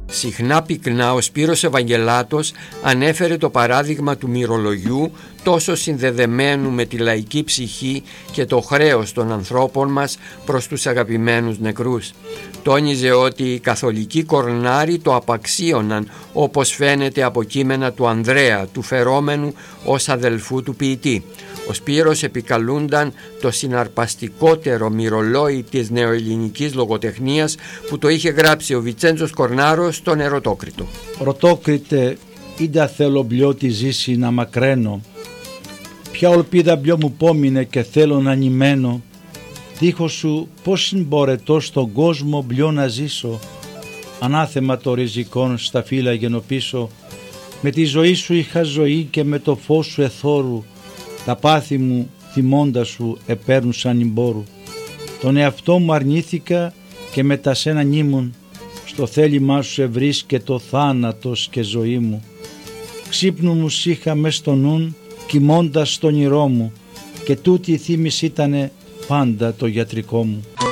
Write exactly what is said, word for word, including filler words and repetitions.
Συχνά πυκνά ο Σπύρος Ευαγγελάτος ανέφερε το παράδειγμα του μυρολογιού, τόσο συνδεδεμένου με τη λαϊκή ψυχή και το χρέος των ανθρώπων μας προς τους αγαπημένους νεκρούς. Τόνιζε ότι οι καθολικοί κορνάροι το απαξίωναν, όπως φαίνεται από κείμενα του Ανδρέα, του φερόμενου ως αδελφού του ποιητή. Ο Σπύρος επικαλούνταν το συναρπαστικότερο μυρολόι της νεοελληνικής λογοτεχνίας που το είχε γράψει ο Βιτσέντζος Κορνάρος στον Ερωτόκριτο. Ρωτόκριτε, ίντα θέλω μπλιό τη ζήση να μακραίνω. Ποια ολπίδα μπλιό μου πόμινε και θέλω να νημένω. Δίχως σου πώς συμπορετώ στον κόσμο μπλιό να ζήσω. Ανάθεμα το ριζικόν στα φύλλα γενοπίσω. Με τη ζωή σου είχα ζωή και με το φως σου εθώρου. Τα πάθη μου θυμώντας σου επέρνουν σαν ιμπόρου. Τον εαυτό μου αρνήθηκα και μετά σένα νήμουν. Στο θέλημά σου ευρίσκε το θάνατος και ζωή μου. Ξύπνου μου είχα μες στο νουν κοιμώντας στον όνειρό μου και τούτη η θύμηση ήτανε πάντα το γιατρικό μου.